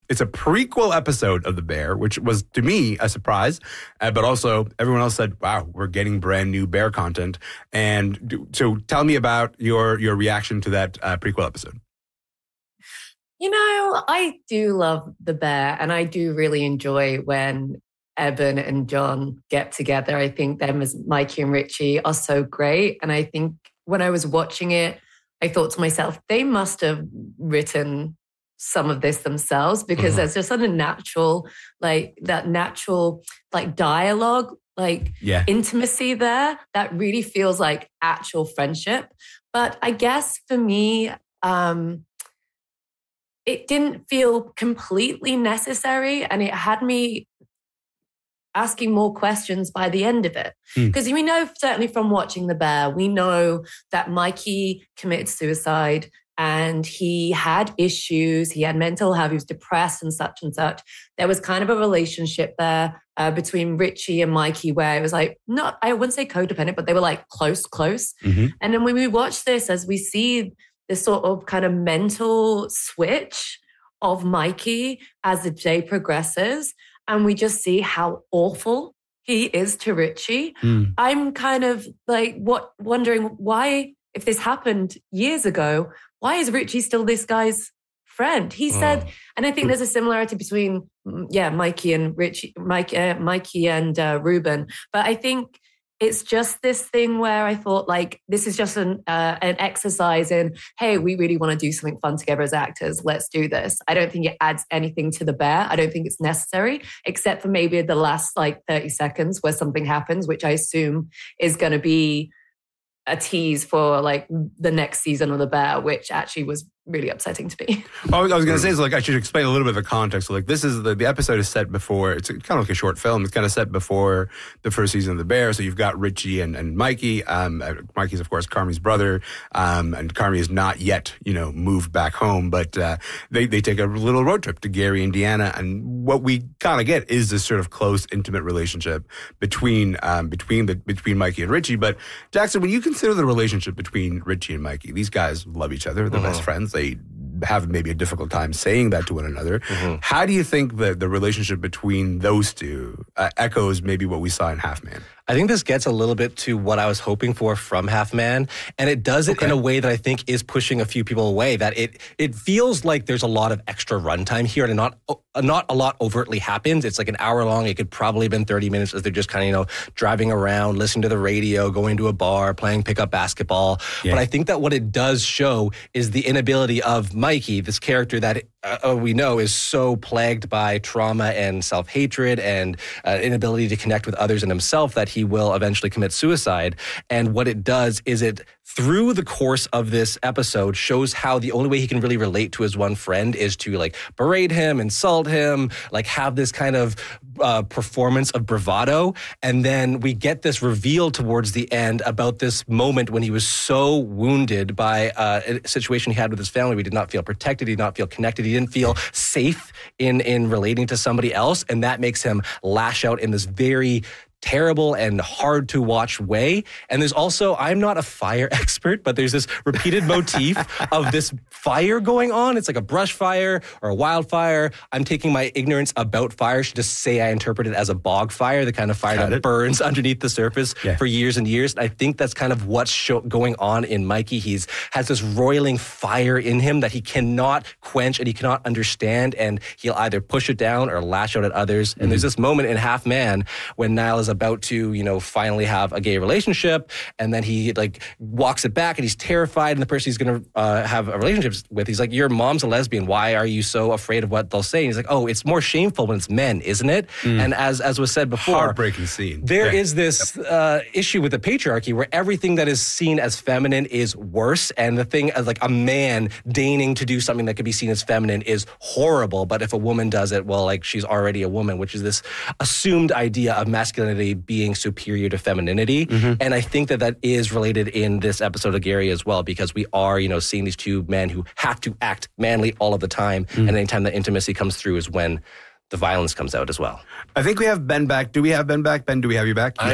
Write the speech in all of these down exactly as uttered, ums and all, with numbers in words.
it's a prequel episode of The Bear, which was, to me, a surprise. Uh, but also, everyone else said, wow, we're getting brand new Bear content. And do, so tell me about your, your reaction to that uh, prequel episode. You know, I do love The Bear, and I do really enjoy when Eben and John get together. I think them as Mikey and Richie are so great. And I think when I was watching it, I thought to myself, they must have written some of this themselves, because mm-hmm. there's just a natural, like that natural, like dialogue, like yeah. intimacy there that really feels like actual friendship. But I guess for me, um, it didn't feel completely necessary, and it had me asking more questions by the end of it. Because mm. we know, certainly from watching The Bear, we know that Mikey committed suicide and he had issues. He had mental health. He was depressed and such and such. There was kind of a relationship there uh, between Richie and Mikey where it was like, not, I wouldn't say codependent, but they were like close, close. Mm-hmm. And then when we watch this, as we see this sort of kind of mental switch of Mikey as the day progresses, and we just see how awful he is to Richie. Mm. I'm kind of like what wondering why, if this happened years ago, why is Richie still this guy's friend? He oh. said, and I think there's a similarity between, yeah, Mikey and Richie, Mike, uh, Mikey and uh, Ruben. But I think it's just this thing where I thought, like, this is just an uh, an exercise in, hey, we really want to do something fun together as actors. Let's do this. I don't think it adds anything to The Bear. I don't think it's necessary, except for maybe the last like thirty seconds where something happens, which I assume is going to be a tease for like the next season of The Bear, which actually was really upsetting to me. Well, I was going to say is like I should explain a little bit of the context. So, like this is the the episode is set before. It's kind of like a short film. It's kind of set before the first season of The Bear. So you've got Richie and, and Mikey. Um, Mikey's of course Carmi's brother, um, and Carmi is not yet you know moved back home, but uh, they they take a little road trip to Gary, Indiana, and what we kind of get is this sort of close, intimate relationship between um, between the between Mikey and Richie. But Jackson, when you consider the relationship between Richie and Mikey, these guys love each other. They're uh-huh. best friends. They have maybe a difficult time saying that to one another. Mm-hmm. How do you think that the relationship between those two uh, echoes maybe what we saw in Half Man? I think this gets a little bit to what I was hoping for from Half Man, and it does it okay. in a way that I think is pushing a few people away. That it it feels like there's a lot of extra runtime here, and not not a lot overtly happens. It's like an hour long. It could probably have been thirty minutes as they're just kind of you know driving around, listening to the radio, going to a bar, playing pickup basketball. Yeah. But I think that what it does show is the inability of Mikey, this character that uh, we know is so plagued by trauma and self-hatred and uh, inability to connect with others and himself, that he will eventually commit suicide. And what it does is it, through the course of this episode, shows how the only way he can really relate to his one friend is to like berate him, insult him, like have this kind of uh, performance of bravado. And then we get this reveal towards the end about this moment when he was so wounded by uh, a situation he had with his family. He did not feel protected. He did not feel connected. He didn't feel safe in, in relating to somebody else. And that makes him lash out in this very terrible and hard to watch way. And there's also, I'm not a fire expert, but there's this repeated motif of this fire going on. It's like a brush fire or a wildfire. I'm taking my ignorance about fire to just say I interpret it as a bog fire, the kind of fire Got that it. burns underneath the surface yeah. for years and years. And I think that's kind of what's show, going on in Mikey. He's has this roiling fire in him that he cannot quench and he cannot understand. And he'll either push it down or lash out at others. And mm-hmm. there's this moment in Half Man when Niall is about to, you know, finally have a gay relationship, and then he like walks it back, and he's terrified, and the person he's going to uh, have a relationship with, he's like, your mom's a lesbian. Why are you so afraid of what they'll say? And he's like, oh, it's more shameful when it's men, isn't it? Mm. And as as was said before, heartbreaking scene. There yeah. is this uh, issue with the patriarchy where everything that is seen as feminine is worse, and the thing as like a man deigning to do something that could be seen as feminine is horrible. But if a woman does it, well, like she's already a woman, which is this assumed idea of masculinity being superior to femininity. Mm-hmm. And I think that that is related in this episode of Gary as well, because we are, you know, seeing these two men who have to act manly all of the time. Mm-hmm. And anytime that intimacy comes through is when the violence comes out as well. I think we have Ben back. Do we have Ben back? Ben, do we have you back? I'm, yes.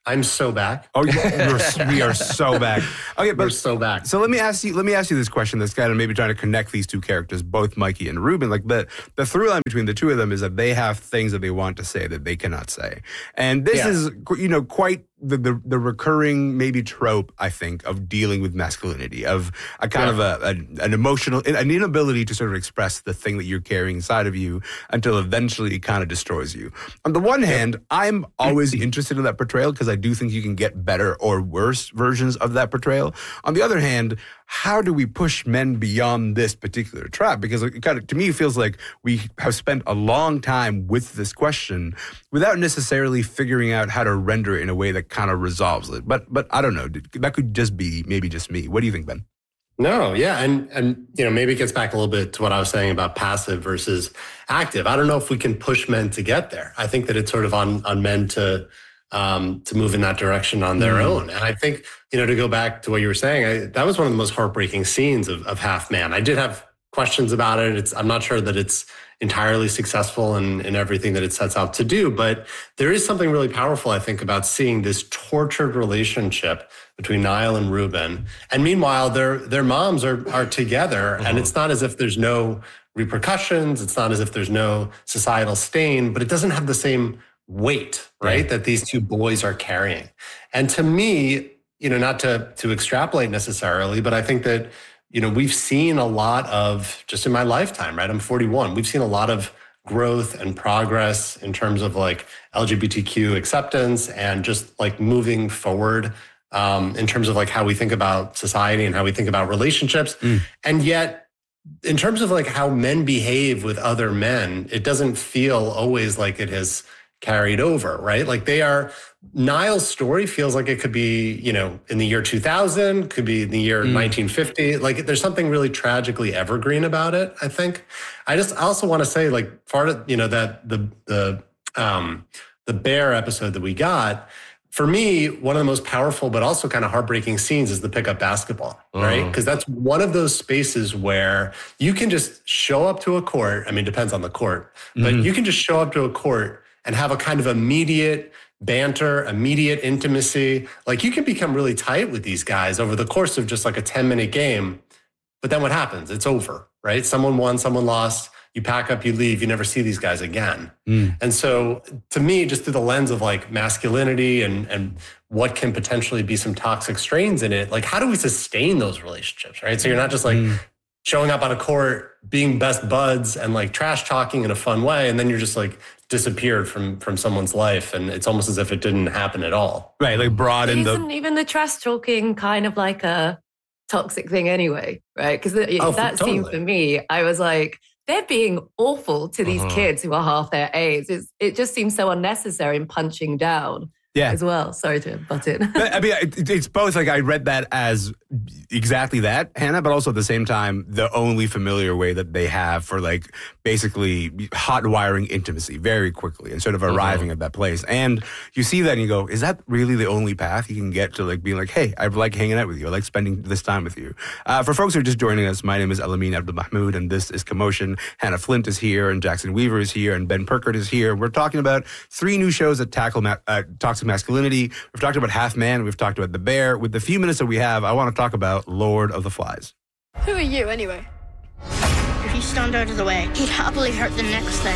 I'm so back. Oh, yeah, we are so back. Okay, but we're so back. So let me ask you. Let me ask you this question. That's kind of maybe trying to connect these two characters, both Mikey and Ruben. Like the the through line between the two of them is that they have things that they want to say that they cannot say, and this yeah. is you know quite the, the the recurring maybe trope, I think, of dealing with masculinity, of a kind yeah. of a, a an emotional an inability to sort of express the thing that you're carrying inside of you until eventually it kind of destroys you. On the one hand, I'm always interested in that portrayal because I do think you can get better or worse versions of that portrayal. On the other hand, how do we push men beyond this particular trap? Because it kind of, to me, it feels like we have spent a long time with this question without necessarily figuring out how to render it in a way that kind of resolves it. But but I don't know. That could just be maybe just me. What do you think, Ben? No, yeah. And, and, you know, maybe it gets back a little bit to what I was saying about passive versus active. I don't know if we can push men to get there. I think that it's sort of on, on men to, um, to move in that direction on their mm. own. And I think, you know, to go back to what you were saying, I, that was one of the most heartbreaking scenes of, of Half Man. I did have questions about it. It's, I'm not sure that it's entirely successful in, in everything that it sets out to do, but there is something really powerful, I think, about seeing this tortured relationship between Niall and Ruben. And meanwhile, their their moms are are together, uh-huh. and it's not as if there's no repercussions. It's not as if there's no societal stain, but it doesn't have the same weight, right, yeah. that these two boys are carrying. And to me, you know, not to to extrapolate necessarily, but I think that, you know, we've seen a lot of, just in my lifetime, right? I'm forty-one. We've seen a lot of growth and progress in terms of like L G B T Q acceptance and just like moving forward um, in terms of like how we think about society and how we think about relationships. Mm. And yet, in terms of like how men behave with other men, it doesn't feel always like it has carried over, right? Like they are, Niall's story feels like it could be, you know, in the year two thousand, could be in the year mm. nineteen fifty. Like there's something really tragically evergreen about it, I think. I just I also want to say, like, part of, you know, that the the um the Bear episode that we got, for me, one of the most powerful but also kind of heartbreaking scenes is the pickup basketball, oh. right? Because that's one of those spaces where you can just show up to a court. I mean, it depends on the court, but mm. you can just show up to a court and have a kind of immediate banter, immediate intimacy. Like you can become really tight with these guys over the course of just like a ten minute game. But then what happens? It's over, right? Someone won, someone lost. You pack up, you leave, you never see these guys again. Mm. And so to me, just through the lens of like masculinity and, and what can potentially be some toxic strains in it, like how do we sustain those relationships, right? So you're not just like mm. showing up on a court, being best buds and like trash talking in a fun way. And then you're just like disappeared from, from someone's life. And it's almost as if it didn't happen at all. Right. Like broad in the... Isn't even the trash talking kind of like a toxic thing anyway, right? Because oh, that totally. Scene for me, I was like, they're being awful to these uh-huh. kids who are half their age. It's, it just seems so unnecessary and punching down. Yeah. As well. Sorry to butt in. I mean, it, it's both like I read that as exactly that, Hannah, but also at the same time, the only familiar way that they have for like basically hot wiring intimacy very quickly and sort of arriving mm-hmm. at that place. And you see that and you go, is that really the only path you can get to like being like, hey, I like hanging out with you. I like spending this time with you. Uh, for folks who are just joining us, my name is Elamin Abdelmahmoud and this is Commotion. Hannah Flint is here and Jackson Weaver is here and Ben Perkert is here. We're talking about three new shows that tackle ma- uh, toxic masculinity. We've talked about Half Man. We've talked about The Bear. With the few minutes that we have, I want to talk about Lord of the Flies. Who are you, anyway? If you stand out of the way, he'd happily hurt the next thing.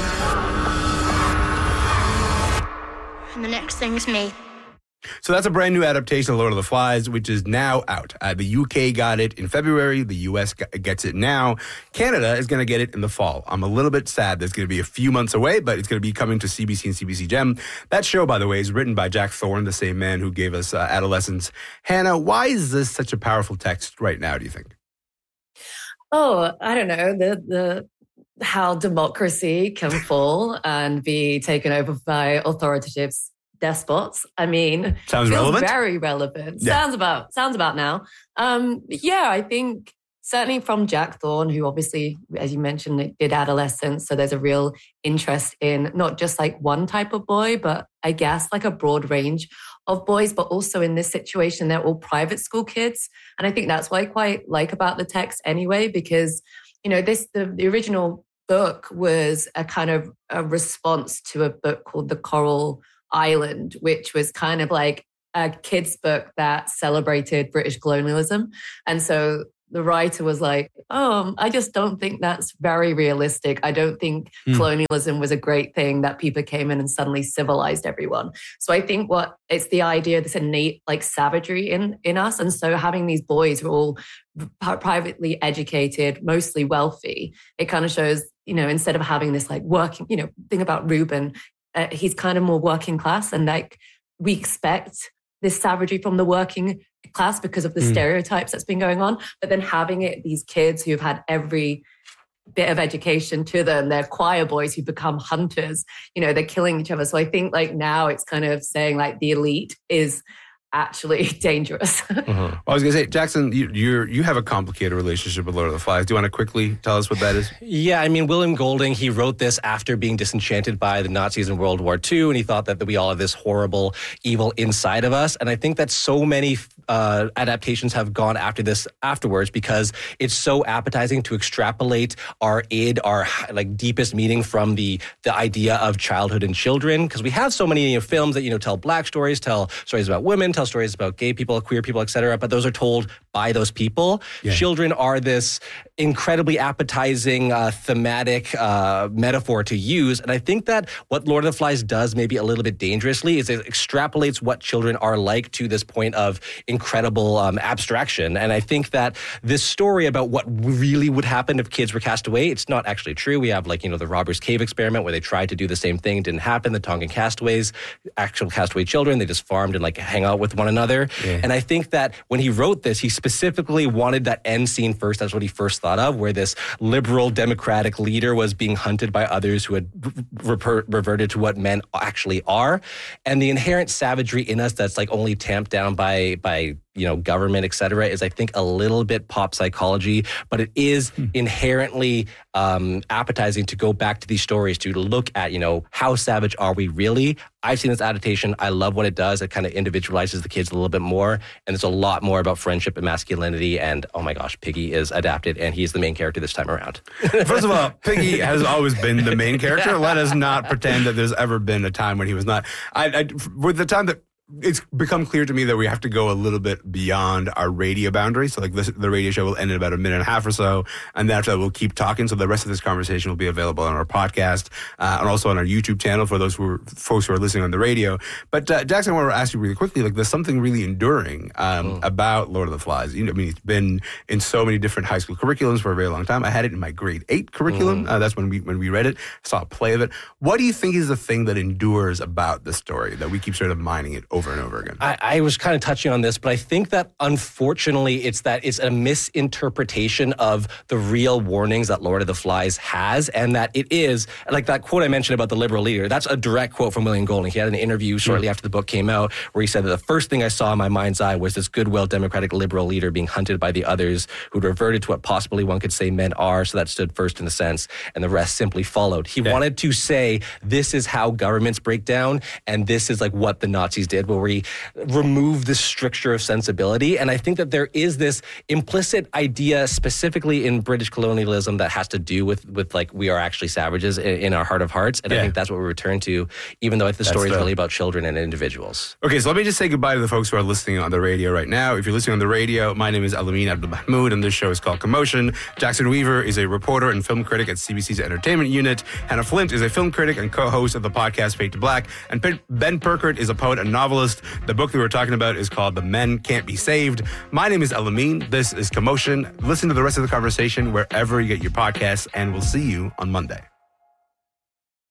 And the next thing is me. So that's a brand new adaptation of Lord of the Flies, which is now out. Uh, the U K got it in February. The U S gets it now. Canada is going to get it in the fall. I'm a little bit sad that it's going to be a few months away, but it's going to be coming to C B C and C B C Gem. That show, by the way, is written by Jack Thorne, the same man who gave us uh, Adolescence. Hannah, why is this such a powerful text right now, do you think? Oh, I don't know. The the how democracy can fall and be taken over by authoritative despots. I mean, sounds relevant. Very relevant. Yeah. Sounds about sounds about now. Um, yeah, I think certainly from Jack Thorne, who obviously, as you mentioned, did Adolescence. So there's a real interest in not just like one type of boy, but I guess like a broad range of boys. But also in this situation, they're all private school kids, and I think that's what I quite like about the text anyway, because you know this the, the original book was a kind of a response to a book called The Coral Island, which was kind of like a kids book that celebrated British colonialism. And so the writer was like, oh, I just don't think that's very realistic. I don't think mm. colonialism was a great thing, that people came in and suddenly civilized everyone. So I think what it's the idea, this innate like savagery in, in us. And so having these boys who are all privately educated, mostly wealthy, it kind of shows, you know, instead of having this like working, you know, thing about Ruben, uh, he's kind of more working class, and like we expect this savagery from the working class because of the mm. stereotypes that's been going on. But then having it, these kids who've had every bit of education to them, they're choir boys who become hunters, you know, they're killing each other. So I think like now it's kind of saying like the elite is actually dangerous. uh-huh. Well, I was going to say, Jackson, you you're, you have a complicated relationship with Lord of the Flies. Do you want to quickly tell us what that is? Yeah, I mean, William Golding, he wrote this after being disenchanted by the Nazis in World War Two, and he thought that we all have this horrible evil inside of us. And I think that so many uh, adaptations have gone after this afterwards because it's so appetizing to extrapolate our id, our like deepest meaning from the the idea of childhood and children. Because we have so many you know, films that you know tell black stories, tell stories about women, tell stories about gay people, queer people, et cetera. But those are told by those people. Yeah. Children are this incredibly appetizing, uh, thematic uh, metaphor to use. And I think that what Lord of the Flies does maybe a little bit dangerously is it extrapolates what children are like to this point of incredible um, abstraction. And I think that this story about what really would happen if kids were cast away, it's not actually true. We have like, you know, the Robbers Cave experiment where they tried to do the same thing. It didn't happen. The Tongan castaways, actual castaway children, they just farmed and like hang out with one another. Yeah. And I think that when he wrote this, he specifically wanted that end scene first. That's what he first thought of, where this liberal democratic leader was being hunted by others who had re- reverted to what men actually are. And the inherent savagery in us that's like only tamped down by by you know, government, et cetera, is I think a little bit pop psychology, but it is hmm. inherently um, appetizing to go back to these stories, to look at, you know, how savage are we really? I've seen this adaptation. I love what it does. It kind of individualizes the kids a little bit more. And there's a lot more about friendship and masculinity. And oh my gosh, Piggy is adapted and he's the main character this time around. First of all, Piggy has always been the main character. Let us not pretend that there's ever been a time when he was not. I, I with the time that it's become clear to me that we have to go a little bit beyond our radio boundary. So like this, the radio show will end in about a minute and a half or so. And after that, we'll keep talking. So the rest of this conversation will be available on our podcast uh, and also on our YouTube channel for those who are, folks who are listening on the radio. But uh, Jackson, I want to ask you really quickly, like there's something really enduring um, mm. about Lord of the Flies. You know, I mean, it's been in so many different high school curriculums for a very long time. I had it in my grade eight curriculum. Mm. Uh, that's when we when we read it, saw a play of it. What do you think is the thing that endures about the story that we keep sort of mining it over and over again? I, I was kind of touching on this, but I think that unfortunately it's that it's a misinterpretation of the real warnings that Lord of the Flies has, and that it is, like that quote I mentioned about the liberal leader, that's a direct quote from William Golding. He had an interview shortly mm. after the book came out where he said that the first thing I saw in my mind's eye was this goodwill democratic liberal leader being hunted by the others who'd reverted to what possibly one could say men are, so that stood first in a sense, and the rest simply followed. He yeah. wanted to say this is how governments break down, and this is like what the Nazis did, where we remove this stricture of sensibility. And I think that there is this implicit idea specifically in British colonialism that has to do with, with like, we are actually savages in, in our heart of hearts. And yeah. I think that's what we return to, even though the story is really about children and individuals. Okay, so let me just say goodbye to the folks who are listening on the radio right now. If you're listening on the radio, my name is Alamin Abdul-Mahmoud, and this show is called Commotion. Jackson Weaver is a reporter and film critic at C B C's Entertainment Unit. Hannah Flint is a film critic and co-host of the podcast Fade to Black. And Ben Perkert is a poet and novelist. The book that we're talking about is called The Men Can't Be Saved. My name is Alamin. This is Commotion. Listen to the rest of the conversation wherever you get your podcasts, and we'll see you on Monday.